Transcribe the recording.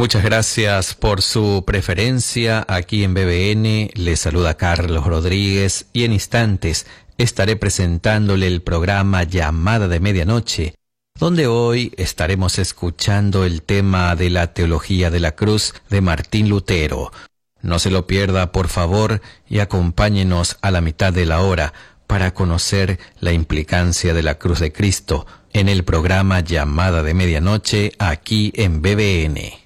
Muchas gracias por su preferencia. Aquí en BBN le saluda Carlos Rodríguez y en instantes estaré presentándole el programa Llamada de Medianoche, donde hoy estaremos escuchando el tema de la teología de la cruz de Martín Lutero. No se lo pierda, por favor, y acompáñenos a la mitad de la hora para conocer la implicancia de la cruz de Cristo en el programa Llamada de Medianoche aquí en BBN.